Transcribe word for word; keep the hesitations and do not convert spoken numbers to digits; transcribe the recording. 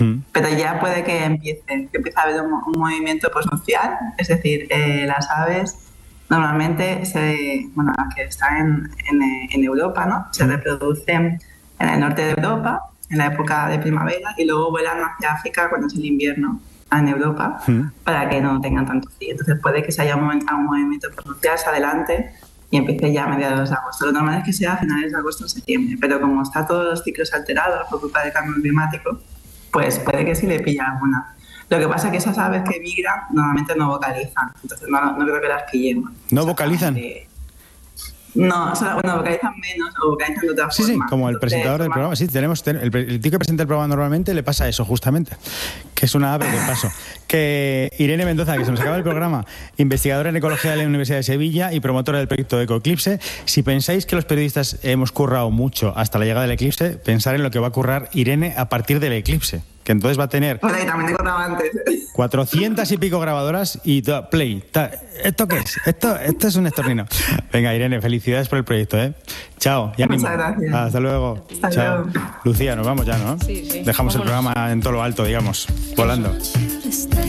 Mm. Pero ya puede que empiece, que empiece a haber un, un movimiento posnupcial, es decir, eh, las aves normalmente, se, bueno, las que están en, en, en Europa, ¿no? Se reproducen en el norte de Europa, en la época de primavera, y luego vuelan hacia África cuando es el invierno, en Europa, mm. para que no tengan tanto frío. Entonces puede que se haya un, un movimiento posnupcial hacia adelante y empiece ya a mediados de agosto. Lo normal es que sea a finales de agosto o septiembre, pero como está todos los ciclos alterados por culpa del cambio climático, pues puede que sí le pille alguna. Lo que pasa es que esas aves que migran normalmente no vocalizan, entonces no, no creo que las pillemos. ¿No vocalizan? Eh, no, solo, bueno, vocalizan menos o vocalizan de otra sí, forma. Sí, como el entonces, presentador del más... programa. Sí, tenemos el, el tío que presenta el programa normalmente le pasa eso, justamente, que es una ave de paso. Que Irene Mendoza, que se nos acaba el programa, investigadora en ecología de la Universidad de Sevilla y promotora del proyecto Ecoeclipse. Si pensáis que los periodistas hemos currado mucho hasta la llegada del eclipse, pensar en lo que va a currar Irene a partir del eclipse, que entonces va a tener bueno, y también te contaba antes. cuatrocientas y pico grabadoras y to- play. Ta- ¿Esto qué es? Esto, esto es un estornino. Venga, Irene, felicidades por el proyecto, ¿eh? Chao, y ánimo. Muchas gracias. Hasta luego. Hasta Chao. luego. Lucía, nos vamos ya, ¿no? Sí, sí. Dejamos Vámonos. el programa en todo lo alto, digamos, volando.